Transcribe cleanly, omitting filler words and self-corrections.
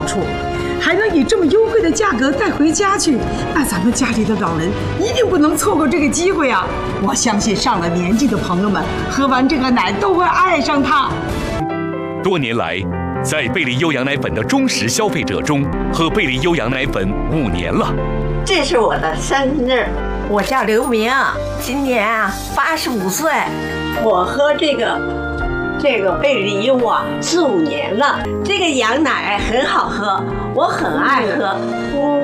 处，还能以这么优惠的价格带回家去，那咱们家里的老人一定不能错过这个机会啊！我相信上了年纪的朋友们喝完这个奶都会爱上它。 多年来，在贝利优羊奶粉的忠实消费者中，喝贝利优羊奶粉5年了。 这是我的生日， 我叫刘明，今年85岁。 我喝这个贝利优啊4、5年了，这个羊奶很好喝，我很爱喝。